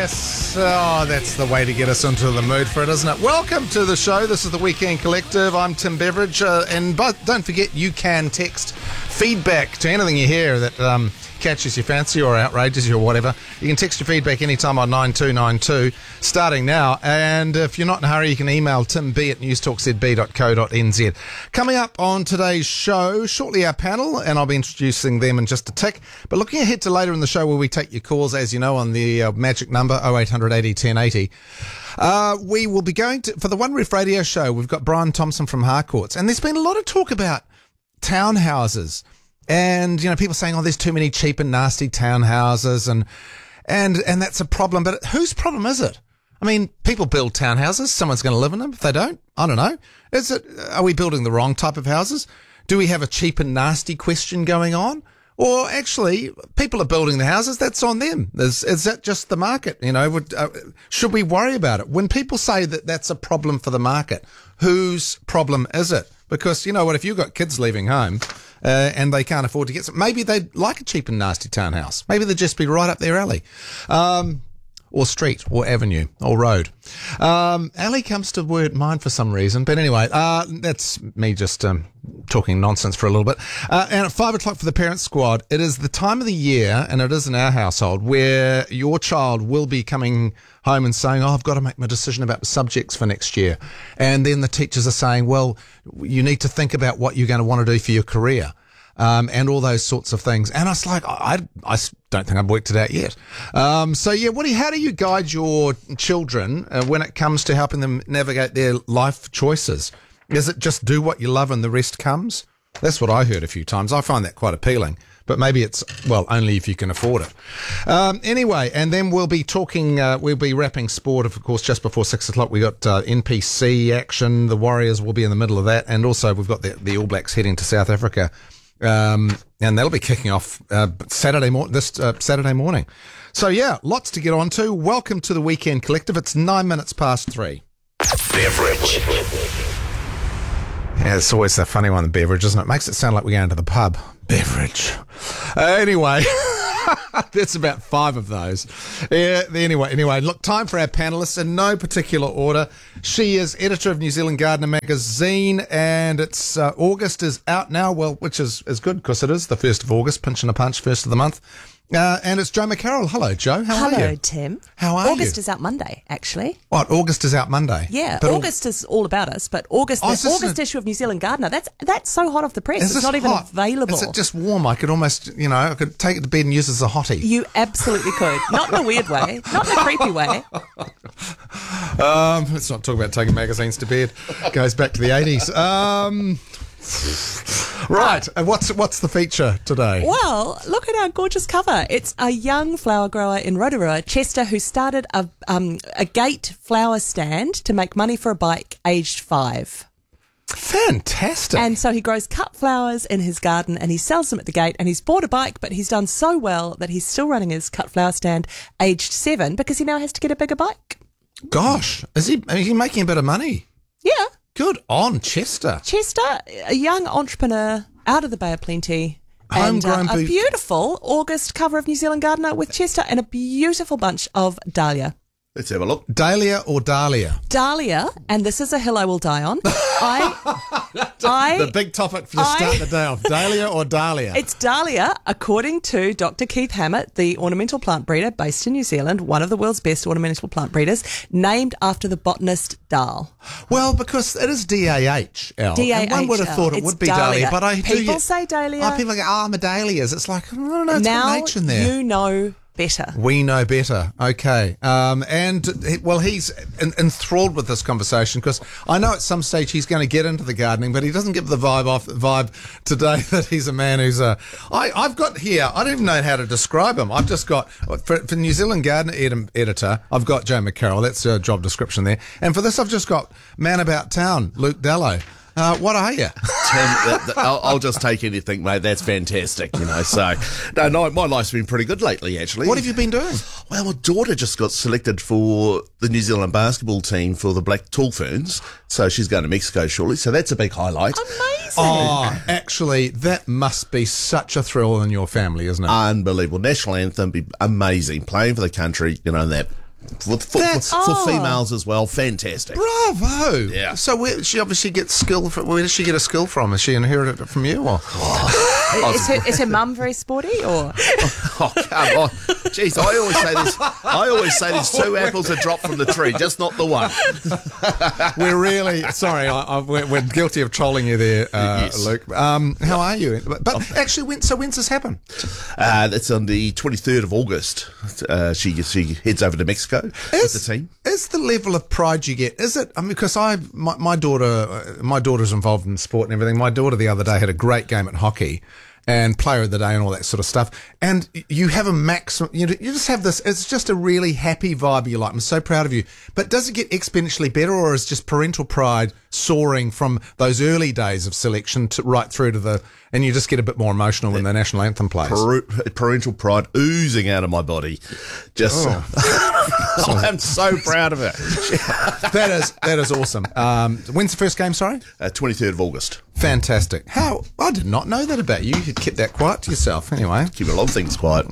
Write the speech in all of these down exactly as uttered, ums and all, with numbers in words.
Yes. Oh, that's the way to get us into the mood for it, isn't it? Welcome to the show. This is the Weekend Collective. I'm Tim Beveridge. Uh, and but don't forget, you can text feedback to anything you hear that um, catches your fancy or outrages you or whatever. You can text your feedback anytime on nine two nine two, starting now. And if you're not in a hurry, you can email timb at newstalk z b dot co dot n z. Coming up on today's show, shortly our panel, and I'll be introducing them in just a tick. But looking ahead to later in the show where we take your calls, as you know, on the uh, magic number oh eight hundred eighty ten eighty. Uh, we will be going to, for the One Roof Radio Show, we've got Brian Thompson from Harcourts. And there's been a lot of talk about townhouses. And, you know, people saying, oh, there's too many cheap and nasty townhouses, and and and that's a problem. But whose problem is it? I mean, people build townhouses. Someone's going to live in them. If they don't, I don't know. Is it? Are we building the wrong type of houses? Do we have a cheap and nasty question going on? Or actually, people are building the houses. That's on them. Is, is that just the market? You know, would, uh, should we worry about it? When people say that that's a problem for the market, whose problem is it? Because, you know what, if you've got kids leaving home uh, and they can't afford to get some, maybe they'd like a cheap and nasty townhouse. Maybe they'd just be right up their alley. Um, or street, or avenue, or road. Um, alley comes to word mine for some reason. But anyway, uh, that's me just um, talking nonsense for a little bit. Uh, and at five o'clock for the Parent Squad, it is the time of the year, and it is in our household, where your child will be coming home and saying, oh, I've got to make my decision about the subjects for next year. And then the teachers are saying, well, you need to think about what you're going to want to do for your career. Um, and all those sorts of things. And I was like, I, I don't think I've worked it out yet. Um, so yeah, Woody, how do you guide your children uh, when it comes to helping them navigate their life choices? Is it just do what you love and the rest comes? That's what I heard a few times. I find that quite appealing, but maybe it's, well, only if you can afford it. Um, anyway, and then we'll be talking, uh, we'll be wrapping sport, of course, just before six o'clock. We got uh, N P C action. The Warriors will be in the middle of that. And also we've got the, the All Blacks heading to South Africa. Um, and that'll be kicking off uh, Saturday mor- this uh, Saturday morning. So yeah, lots to get on to. Welcome to the Weekend Collective. It's nine minutes past three. Beverage. Yeah, it's always a funny one, the beverage, isn't it? It makes it sound like we're going to the pub. Beverage. Uh, anyway, that's about five of those. Yeah, anyway, anyway, look, time for our panellists in no particular order. She is editor of New Zealand Gardener magazine, and it's uh, August is out now, well, which is, is good because it is the first of August, pinch and a punch, first of the month. Uh, and it's Jo McCarroll. Hello, Jo. How Hello, are you? Hello, Tim. How are August you? is out Monday, actually. What, August is out Monday? Yeah, But August is all about us, but August, Oh, the is this August a- issue of New Zealand Gardener, that's that's so hot off the press. Is It's this not even hot? available. Is it just warm? I could almost, you know, I could take it to bed and use it as a hottie. You absolutely could. Not in a weird way, not in a creepy way. Um, let's not talk about taking magazines to bed. Goes back to the eighties. Um, right. And what's what's the feature today? Well, look at our gorgeous cover. It's a young flower grower in Rotorua, Chester, who started a um, a gate flower stand to make money for a bike aged five. Fantastic. And so he grows cut flowers in his garden and he sells them at the gate, and he's bought a bike, but he's done so well that he's still running his cut flower stand aged seven because he now has to get a bigger bike. Gosh, is he, is he making a bit of money? Yeah. Good on Chester. Chester, a young entrepreneur out of the Bay of Plenty. And Homegrown uh, a boot- beautiful August cover of New Zealand Gardener with Chester and a beautiful bunch of dahlia. Let's have a look. Dahlia or Dahlia? Dahlia, and this is a hill I will die on. I, I, The big topic for the I- start of the day off. Dahlia or Dahlia? It's Dahlia, according to Doctor Keith Hammett, the ornamental plant breeder based in New Zealand, one of the world's best ornamental plant breeders, named after the botanist Dahl. Well, because it is D A H L. D A H L. And one would have thought it It's would be Dahlia. Dahlia, but I do People get- say Dahlia. Oh, people go, oh, I'm a Dahlias. It's like, I don't know, it's Now got H in there. you know better. We know better. Okay. Um, and, he- well, he's en- enthralled with this conversation because I know at some stage he's going to get into the gardening, but he doesn't give the vibe off vibe today that he's a man who's a... I, I've got here, I don't even know how to describe him. I've just got, for, for New Zealand Gardener ed- editor, I've got Jo McCarroll. That's a job description there. And for this, I've just got Man About Town, Luke Dallow. Uh, what are you? Tim, that, that, I'll, I'll just take anything, mate. That's fantastic, you know. So, no, no, my life's been pretty good lately, actually. What have you been doing? Well, my daughter just got selected for the New Zealand basketball team for the Black Tall Ferns, so she's going to Mexico shortly. So that's a big highlight. Amazing. Oh, actually, that must be such a thrill in your family, isn't it? Unbelievable. National anthem, be amazing. Playing for the country, you know, that. For, for, That's- for, for Oh. females as well, fantastic. Bravo! Yeah. So where, she obviously gets skill. From, where does she get a skill from? Has she inherited it from you, or? Is her, is her mum very sporty, or Oh, come on. Jeez, I always say this. I always say there's two apples that drop from the tree, just not the one. We're really sorry. I, I, we're, we're guilty of trolling you there, uh, Yes. Luke. Um, how are you? But, but actually, when, so when's this happen? Uh, that's on the twenty-third of August. Uh, she she heads over to Mexico with the team. Is the level of pride you get? Is it? I mean, because I, my, my daughter, uh, my daughter's involved in sport and everything. My daughter the other day had a great game at hockey, and player of the day and all that sort of stuff. And you have a maximum. You know, you just have this. It's just a really happy vibe. You're like, I'm so proud of you. But does it get exponentially better, or is just parental pride soaring from those early days of selection to right through to the? And you just get a bit more emotional when the national anthem plays. Paru- parental pride oozing out of my body. Just, Oh. I'm so proud of her. That is that is awesome. Um, when's the first game? Sorry. Uh, twenty-third of August. Fantastic. How? I did not know that about you. You kept that quiet to yourself. Anyway. Keep a lot of things quiet.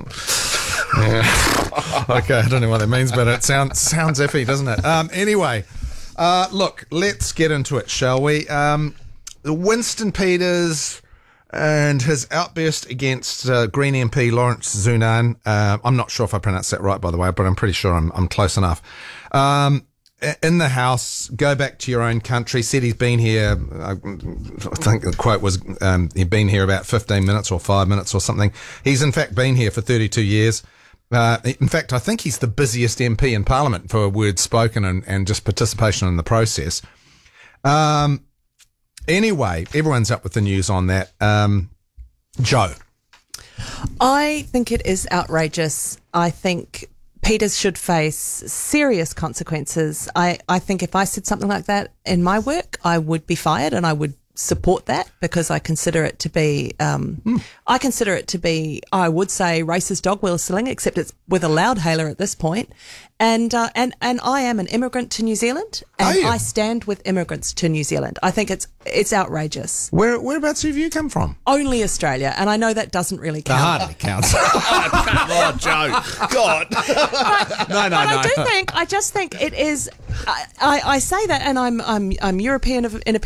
Okay, I don't know what that means, but it sounds sounds iffy, doesn't it? Um, anyway, uh, look, let's get into it, shall we? Um, Winston Peters and his outburst against uh, Green M P Lawrence Zunan. Uh, I'm not sure if I pronounced that right, by the way, but I'm pretty sure I'm, I'm close enough. Um, in the House, go back to your own country. Said he's been here, I think the quote was, um, he'd been here about fifteen minutes or five minutes or something. He's in fact been here for thirty-two years. Uh, in fact, I think he's the busiest M P in Parliament for words spoken and, and just participation in the process. Um, anyway, everyone's up with the news on that. Um, Joe. I think it is outrageous. I think Peters should face serious consequences. I, I think if I said something like that in my work, I would be fired, and I would support that because I consider it to be, um, mm. I consider it to be, I would say racist dog whistling, except it's with a loudhailer at this point. And, uh, and, and I am an immigrant to New Zealand, and I stand with immigrants to New Zealand. I think it's, it's outrageous. Where, whereabouts have you come from? Only Australia. And I know that doesn't really count. That hardly counts. Oh, come on, Joe. God. But, No, no, but no. I do think, I just think it is, I, I, I say that, and I'm, I'm, I'm European of, in a